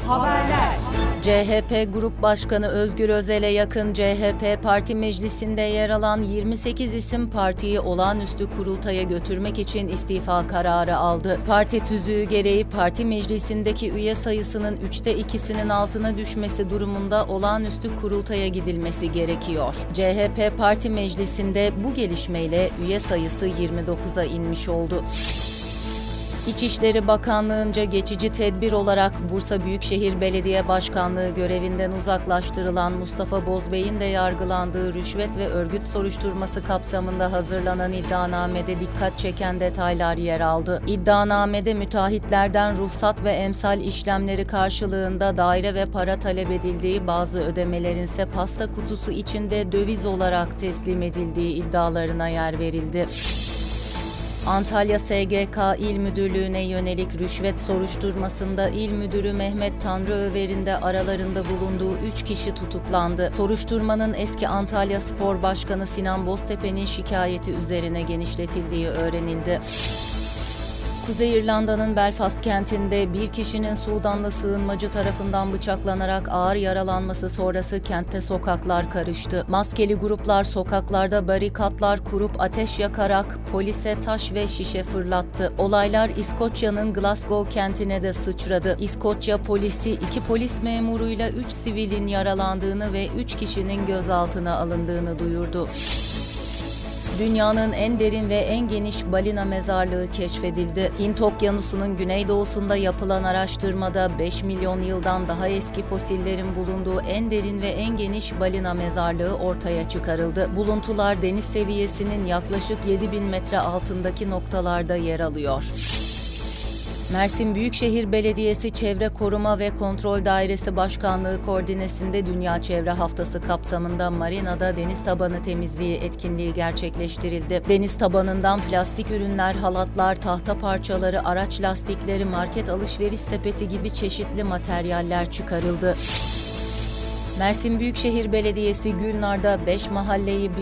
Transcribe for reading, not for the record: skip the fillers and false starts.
Haberler. CHP Grup Başkanı Özgür Özel'e yakın CHP Parti Meclisi'nde yer alan 28 isim partiyi olağanüstü kurultaya götürmek için istifa kararı aldı. Parti tüzüğü gereği parti meclisindeki üye sayısının 2'nin altına düşmesi durumunda olağanüstü kurultaya gidilmesi gerekiyor. CHP Parti Meclisi'nde bu gelişmeyle üye sayısı 29'a inmiş oldu. İçişleri Bakanlığı'nca geçici tedbir olarak Bursa Büyükşehir Belediye Başkanlığı görevinden uzaklaştırılan Mustafa Bozbey'in de yargılandığı rüşvet ve örgüt soruşturması kapsamında hazırlanan iddianamede dikkat çeken detaylar yer aldı. İddianamede müteahhitlerden ruhsat ve emsal işlemleri karşılığında daire ve para talep edildiği, bazı ödemelerin ise pasta kutusu içinde döviz olarak teslim edildiği iddialarına yer verildi. Antalya SGK İl Müdürlüğü'ne yönelik rüşvet soruşturmasında İl Müdürü Mehmet Tanrıöver'in de aralarında bulunduğu 3 kişi tutuklandı. Soruşturmanın eski Antalya Spor Başkanı Sinan Boztepe'nin şikayeti üzerine genişletildiği öğrenildi. Kuzey İrlanda'nın Belfast kentinde bir kişinin Sudanlı sığınmacı tarafından bıçaklanarak ağır yaralanması sonrası kentte sokaklar karıştı. Maskeli gruplar sokaklarda barikatlar kurup ateş yakarak polise taş ve şişe fırlattı. Olaylar İskoçya'nın Glasgow kentine de sıçradı. İskoçya polisi 2 polis memuruyla 3 sivilin yaralandığını ve 3 kişinin gözaltına alındığını duyurdu. Dünyanın en derin ve en geniş balina mezarlığı keşfedildi. Hint Okyanusu'nun güneydoğusunda yapılan araştırmada 5 milyon yıldan daha eski fosillerin bulunduğu en derin ve en geniş balina mezarlığı ortaya çıkarıldı. Buluntular deniz seviyesinin yaklaşık 7.000 metre altındaki noktalarda yer alıyor. Mersin Büyükşehir Belediyesi Çevre Koruma ve Kontrol Dairesi Başkanlığı koordinesinde Dünya Çevre Haftası kapsamında marinada deniz tabanı temizliği etkinliği gerçekleştirildi. Deniz tabanından plastik ürünler, halatlar, tahta parçaları, araç lastikleri, market alışveriş sepeti gibi çeşitli materyaller çıkarıldı. Mersin Büyükşehir Belediyesi Gülnar'da 5 mahalleyi